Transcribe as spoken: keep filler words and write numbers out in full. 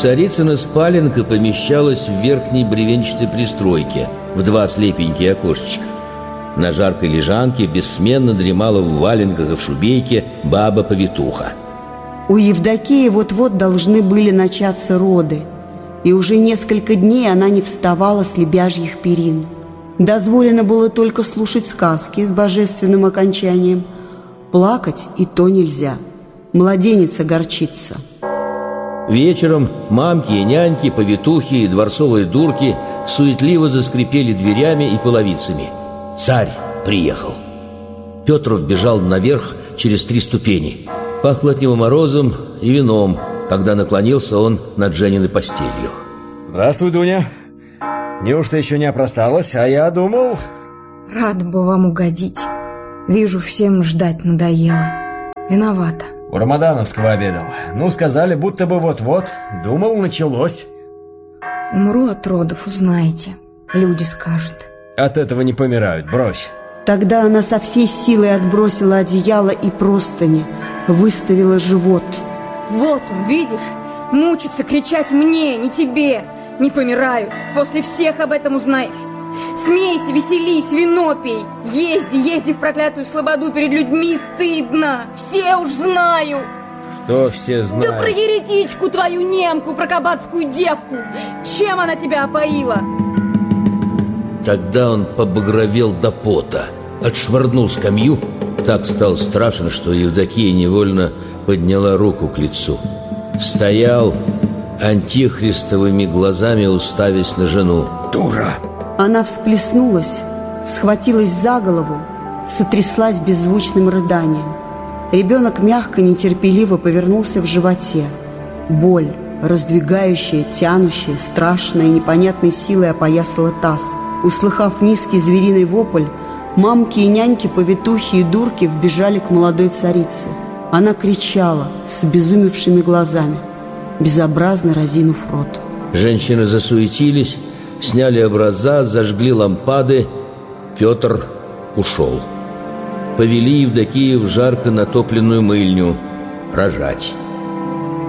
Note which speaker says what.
Speaker 1: Царицына спаленка помещалась в верхней бревенчатой пристройке в два слепенькие окошечка. На жаркой лежанке бессменно дремала в валенках и в шубейке баба-повитуха.
Speaker 2: У Евдокии вот-вот должны были начаться роды, и уже несколько дней она не вставала с лебяжьих перин. Дозволено было только слушать сказки с божественным окончанием. Плакать и то нельзя. Младенец огорчится.
Speaker 1: Вечером мамки и няньки, повитухи и дворцовые дурки суетливо заскрипели дверями и половицами. Царь приехал. Петров бежал наверх через три ступени. Пахло от него морозом и вином, когда наклонился он над Жениной постелью.
Speaker 3: Здравствуй, Дуня. Неужто еще не опросталась? А я думал...
Speaker 4: Рада бы вам угодить. Вижу, всем ждать надоело. Виновата.
Speaker 3: У Рамадановского обедал. Ну, сказали, будто бы вот-вот. Думал, началось.
Speaker 4: Умру от родов, узнаете. Люди скажут.
Speaker 3: От этого не помирают, брось.
Speaker 2: Тогда она со всей силой отбросила одеяло и простыни, выставила живот.
Speaker 4: Вот он, видишь? Мучится кричать мне, не тебе. Не помирают. После всех об этом узнаешь. Смейся, веселись, вино пей. Езди, езди в проклятую слободу, перед людьми стыдно. Все уж знают.
Speaker 3: Что все знают?
Speaker 4: Да про еретичку твою немку, про кабацкую девку. Чем она тебя опоила?
Speaker 1: Тогда он побагровел до пота, отшвырнул скамью. Так стал страшен, что Евдокия невольно подняла руку к лицу. Стоял, антихристовыми глазами уставясь на жену.
Speaker 3: Дура!
Speaker 2: Она всплеснулась, схватилась за голову, сотряслась беззвучным рыданием. Ребенок мягко, нетерпеливо повернулся в животе. Боль, раздвигающая, тянущая, страшная и непонятной силой опоясала таз. Услыхав низкий звериный вопль, мамки и няньки, повитухи и дурки вбежали к молодой царице. Она кричала с обезумевшими глазами, безобразно разинув рот.
Speaker 1: Женщины засуетились, сняли образа, зажгли лампады. Петр ушел. Повели Евдокию в жарко натопленную мыльню рожать.